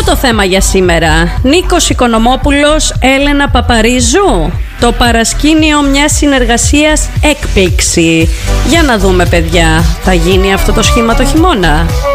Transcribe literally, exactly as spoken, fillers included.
Πρώτο θέμα για σήμερα. Νίκος Οικονομόπουλος, Έλενα Παπαρίζου. Το παρασκήνιο μιας συνεργασίας έκπληξη. Για να δούμε, παιδιά, θα γίνει αυτό το σχήμα το χειμώνα?